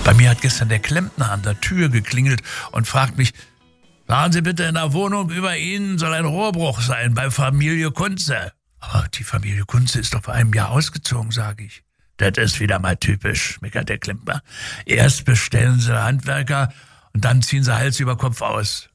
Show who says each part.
Speaker 1: Bei mir hat gestern der Klempner an der Tür geklingelt und fragt mich, sagen Sie bitte, in der Wohnung über Ihnen soll ein Rohrbruch sein bei Familie Kunze. Aber die Familie Kunze ist doch vor einem Jahr ausgezogen, sage ich. Das ist wieder mal typisch, meckert der Klempner. Erst bestellen Sie Handwerker und dann ziehen Sie Hals über Kopf aus.